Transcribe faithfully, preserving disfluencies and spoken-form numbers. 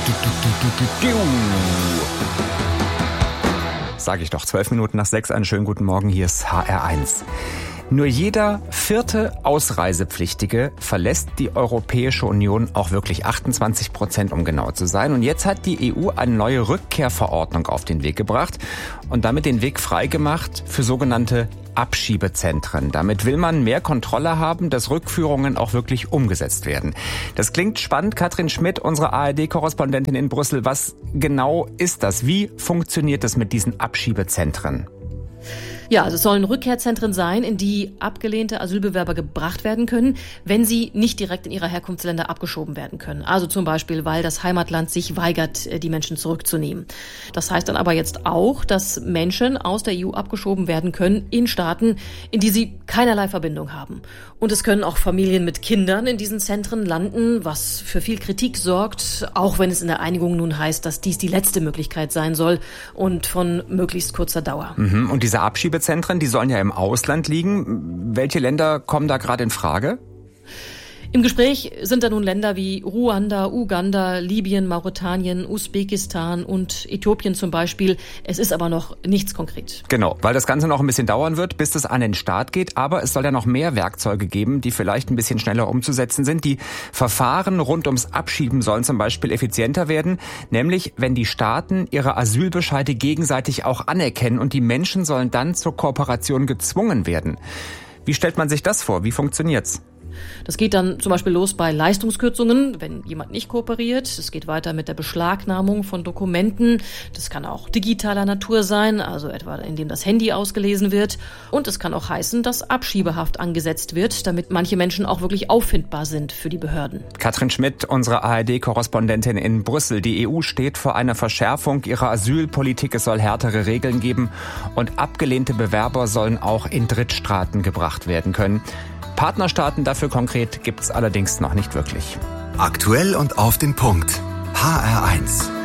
Sag ich doch, zwölf Minuten nach sechs, einen schönen guten Morgen, hier ist H R eins. Nur jeder vierte Ausreisepflichtige verlässt die Europäische Union, auch wirklich achtundzwanzig Prozent, um genau zu sein. Und jetzt hat die E U eine neue Rückkehrverordnung auf den Weg gebracht und damit den Weg freigemacht für sogenannte Abschiebezentren. Damit will man mehr Kontrolle haben, dass Rückführungen auch wirklich umgesetzt werden. Das klingt spannend. Katrin Schmidt, unsere A R D-Korrespondentin in Brüssel. Was genau ist das? Wie funktioniert das mit diesen Abschiebezentren? Ja, also es sollen Rückkehrzentren sein, in die abgelehnte Asylbewerber gebracht werden können, wenn sie nicht direkt in ihre Herkunftsländer abgeschoben werden können. Also zum Beispiel, weil das Heimatland sich weigert, die Menschen zurückzunehmen. Das heißt dann aber jetzt auch, dass Menschen aus der E U abgeschoben werden können in Staaten, in die sie keinerlei Verbindung haben. Und es können auch Familien mit Kindern in diesen Zentren landen, was für viel Kritik sorgt, auch wenn es in der Einigung nun heißt, dass dies die letzte Möglichkeit sein soll und von möglichst kurzer Dauer. Mhm. Und diese Abschiebezentren, die sollen ja im Ausland liegen. Welche Länder kommen da gerade in Frage? Im Gespräch sind da nun Länder wie Ruanda, Uganda, Libyen, Mauretanien, Usbekistan und Äthiopien zum Beispiel. Es ist aber noch nichts konkret. Genau, weil das Ganze noch ein bisschen dauern wird, bis das an den Start geht. Aber es soll ja noch mehr Werkzeuge geben, die vielleicht ein bisschen schneller umzusetzen sind. Die Verfahren rund ums Abschieben sollen zum Beispiel effizienter werden. Nämlich, wenn die Staaten ihre Asylbescheide gegenseitig auch anerkennen und die Menschen sollen dann zur Kooperation gezwungen werden. Wie stellt man sich das vor? Wie funktioniert's? Das geht dann zum Beispiel los bei Leistungskürzungen, wenn jemand nicht kooperiert. Es geht weiter mit der Beschlagnahmung von Dokumenten. Das kann auch digitaler Natur sein, also etwa indem das Handy ausgelesen wird. Und es kann auch heißen, dass Abschiebehaft angesetzt wird, damit manche Menschen auch wirklich auffindbar sind für die Behörden. Katrin Schmidt, unsere A R D-Korrespondentin in Brüssel. Die E U steht vor einer Verschärfung ihrer Asylpolitik. Es soll härtere Regeln geben und abgelehnte Bewerber sollen auch in Drittstaaten gebracht werden können. Partnerstaaten dafür konkret gibt's allerdings noch nicht wirklich. Aktuell und auf den Punkt. H R eins.